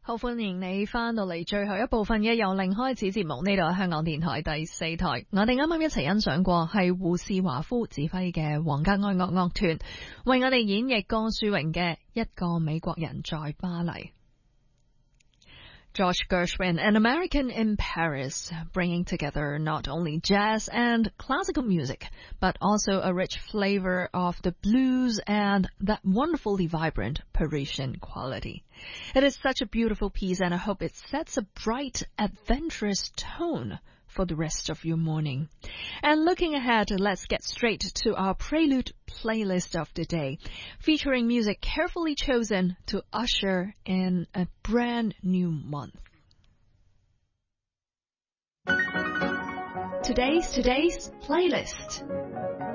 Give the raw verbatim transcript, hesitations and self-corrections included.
好歡迎你翻到嚟最後一部分嘅由零開始節目，呢度係香港電台第四台。我哋啱啱一齊欣賞過係胡士華夫指揮嘅皇家愛樂樂團為我哋演繹歌書榮嘅一個美國人在巴黎。George Gershwin, an American in Paris, bringing together not only jazz and classical music, but also a rich flavor of the blues and that wonderfully vibrant Parisian quality. It is such a beautiful piece, and I hope it sets a bright, adventurous tone for the rest of your morning. And looking ahead, let's get straight to our Prelude playlist of the day, featuring music carefully chosen to usher in a brand new month. Today's today's playlist.